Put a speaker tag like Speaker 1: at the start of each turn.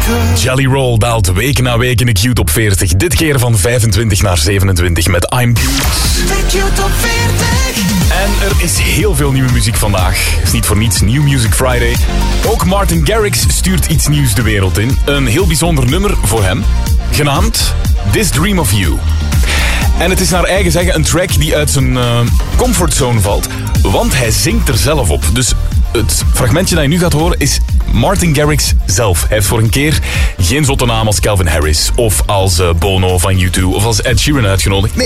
Speaker 1: Jelly Roll daalt week na week in de Q-top 40. Dit keer van 25 naar 27 met I'm Cute.
Speaker 2: De Q-top 40.
Speaker 1: En er is heel veel nieuwe muziek vandaag. Is niet voor niets New Music Friday. Ook Martin Garrix stuurt iets nieuws de wereld in. Een heel bijzonder nummer voor hem. Genaamd This Dream of You. En het is naar eigen zeggen een track die uit zijn comfortzone valt. Want hij zingt er zelf op. Dus het fragmentje dat je nu gaat horen is Martin Garrix zelf. Hij heeft voor een keer geen zotte naam als Calvin Harris of als Bono van U2 of als Ed Sheeran uitgenodigd. Nee,